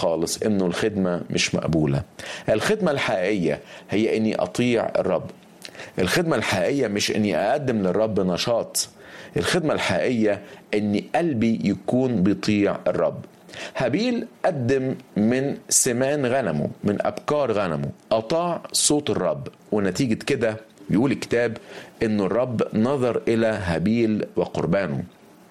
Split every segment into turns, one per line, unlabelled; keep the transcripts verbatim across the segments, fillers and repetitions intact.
خالص انه الخدمة مش مقبولة. الخدمة الحقيقية هي اني اطيع الرب. الخدمة الحقيقية مش اني اقدم للرب نشاط. الخدمة الحقيقية اني قلبي يكون بيطيع الرب. هابيل قدم من سمان غنمه، من ابكار غنمه، اطاع صوت الرب، ونتيجة كده بيقول الكتاب انه الرب نظر الى هابيل وقربانه.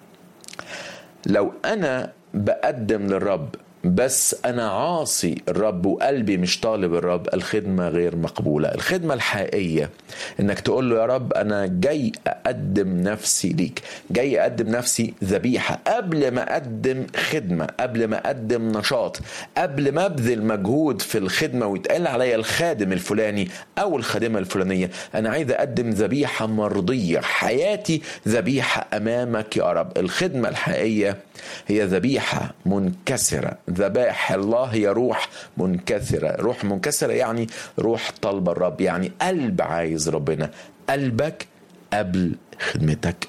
لو انا بقدم للرب بس أنا عاصي الرب وقلبي مش طالب الرب، الخدمة غير مقبولة. الخدمة الحقيقية إنك تقول له يا رب أنا جاي أقدم نفسي ليك، جاي أقدم نفسي ذبيحة قبل ما أقدم خدمة، قبل ما أقدم نشاط، قبل ما أبذل مجهود في الخدمة ويتقال عليا الخادم الفلاني أو الخادمة الفلانية. أنا عايز أقدم ذبيحة مرضية، حياتي ذبيحة أمامك يا رب. الخدمة الحقيقية هي ذبيحة منكسرة. ذبائح الله هي روح منكسرة. روح منكسرة يعني روح طلب الرب، يعني قلب عايز ربنا، قلبك قبل خدمتك.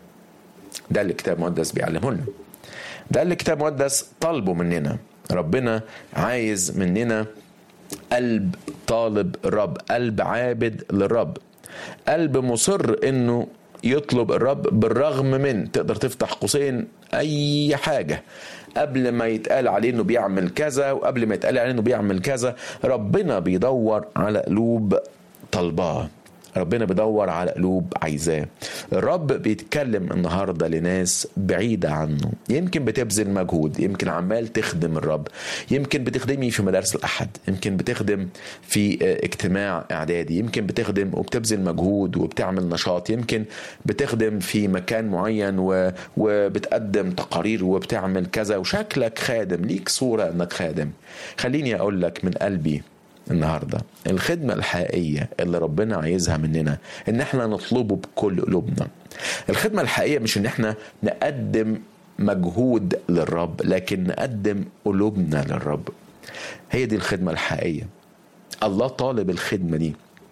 ده اللي الكتاب المقدس بيعلمه لنا، ده اللي الكتاب المقدس طالبه مننا. ربنا عايز مننا قلب طالب الرب، قلب عابد للرب، قلب مصر انه يطلب الرب بالرغم من، تقدر تفتح قوسين، اي حاجة قبل ما يتقال عليه انه بيعمل كذا وقبل ما يتقال عليه انه بيعمل كذا. ربنا بيدور على قلوب طلباه، ربنا بيدور على قلوب عايزاه. الرب بيتكلم النهاردة لناس بعيدة عنه، يمكن بتبذل مجهود، يمكن عمال تخدم الرب، يمكن بتخدمي في مدارس الأحد، يمكن بتخدم في اجتماع إعدادي، يمكن بتخدم وبتبذل مجهود وبتعمل نشاط، يمكن بتخدم في مكان معين وبتقدم تقارير وبتعمل كذا وشكلك خادم، ليك صورة انك خادم. خليني اقول لك من قلبي النهاردة، الخدمة الحقيقية اللي ربنا عايزها مننا ان احنا نطلبه بكل قلوبنا. الخدمة الحقيقية مش ان احنا نقدم مجهود للرب، لكن نقدم قلوبنا للرب. هي دي الخدمة الحقيقية. الله طالب الخدمة دي،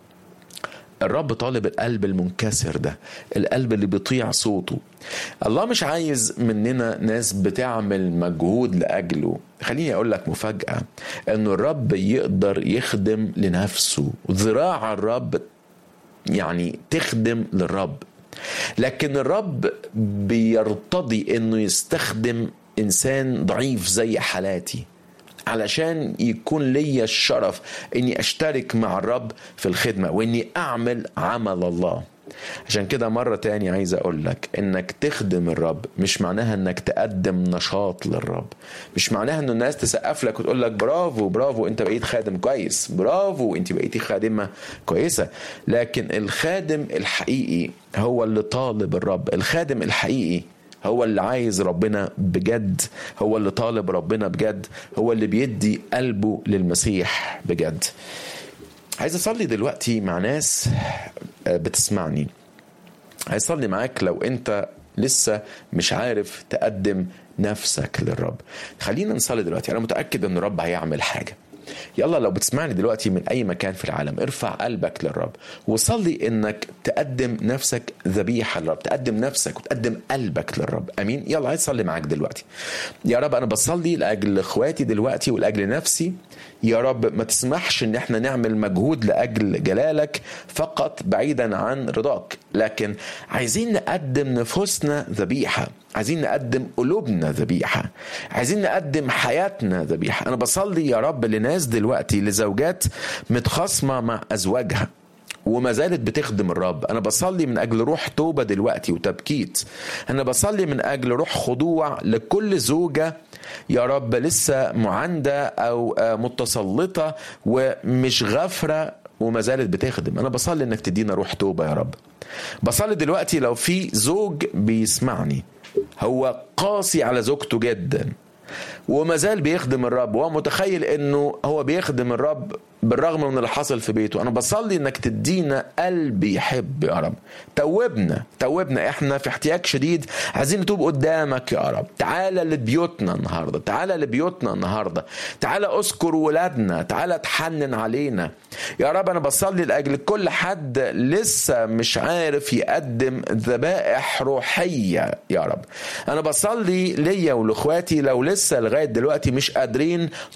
الرب طالب القلب المنكسر ده، القلب اللي بيطيع صوته. الله مش عايز مننا ناس بتعمل مجهود لأجله. خليني أقول لك مفاجأة، أنه الرب يقدر يخدم لنفسه، ذراع الرب يعني تخدم للرب، لكن الرب بيرتضي أنه يستخدم إنسان ضعيف زي حالاتي علشان يكون لي الشرف اني اشترك مع الرب في الخدمة واني اعمل عمل الله. عشان كده مرة تاني عايز اقول لك انك تخدم الرب مش معناها انك تقدم نشاط للرب، مش معناها ان الناس تسقف لك وتقول لك برافو برافو انت بقيت خادم كويس، برافو انت بقيتي خادمة كويسة. لكن الخادم الحقيقي هو اللي طالب الرب، الخادم الحقيقي هو اللي عايز ربنا بجد، هو اللي طالب ربنا بجد، هو اللي بيدي قلبه للمسيح بجد. عايز أصلي دلوقتي مع ناس بتسمعني، عايز أصلي معاك لو أنت لسه مش عارف تقدم نفسك للرب. خلينا نصلي دلوقتي، أنا متأكد أن الرب هيعمل حاجة. يلا لو بتسمعني دلوقتي من أي مكان في العالم، ارفع قلبك للرب وصلي إنك تقدم نفسك ذبيحة للرب، تقدم نفسك وتقدم قلبك للرب. أمين. يلا عايز أصلي معاك دلوقتي. يا رب أنا بصلي لأجل إخواتي دلوقتي ولأجل نفسي. يا رب ما تسمحش إن احنا نعمل مجهود لأجل جلالك فقط بعيدا عن رضاك، لكن عايزين نقدم نفوسنا ذبيحة، عايزين نقدم قلوبنا ذبيحة، عايزين نقدم حياتنا ذبيحة. أنا بصلي يا رب لناس دلوقتي، لزوجات متخاصمة مع أزواجها وما زالت بتخدم الرب. أنا بصلي من أجل روح توبة دلوقتي وتبكيت. أنا بصلي من أجل روح خضوع لكل زوجة يا رب لسه معاندة أو متسلطة ومش غافرة وما زالت بتخدم. أنا بصلي إنك تدينا روح توبة يا رب. بصلي دلوقتي لو في زوج بيسمعني هو قاسي على زوجته جدا وما زال بيخدم الرب وهو متخيل انه هو بيخدم الرب بالرغم من اللي حصل في بيته، انا بصلي انك تدينا قلب يحب يا رب. توبنا توبنا، احنا في احتياج شديد، عايزين نتوب قدامك يا رب. تعالى لبيوتنا النهارده، تعالى لبيوتنا النهارده، تعالى اذكر ولادنا، تعالى تحنن علينا يا رب. انا بصلي لاجل كل حد لسه مش عارف يقدم ذبائح روحيه يا رب. انا بصلي ليا ولاخواتي لو لسه لغايه دلوقتي مش قادرين